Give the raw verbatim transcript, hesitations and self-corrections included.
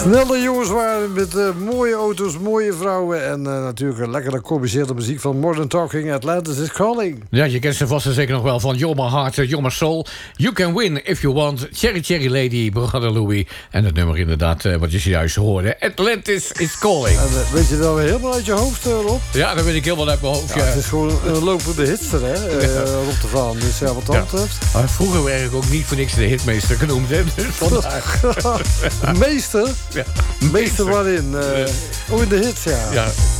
Snelle jongens waren met uh, mooie auto's, mooie vrouwen... en uh, natuurlijk een lekkere commerciële muziek van Modern Talking. Atlantis is Calling. Ja, je kent ze vast en zeker nog wel van You're My Heart, You're My Soul. You Can Win If You Want. Cherry Cherry Lady, Brother Louie. En het nummer inderdaad, uh, wat je zojuist hoorde. Atlantis is Calling. En, uh, weet je dat weer helemaal uit je hoofd, uh, Rob? Ja, dat weet ik helemaal uit mijn hoofd, ja. ja. Het is gewoon een lopende hitster, hè, uh, ja. Rob de Vaan. Dus ja, wat dat ja. betreft... Maar vroeger werd ik ook niet voor niks de hitmeester genoemd, hè. Dus vandaag. Meester? Ja. Meester waarin? Uh, oh, in de hits, ja. Ja.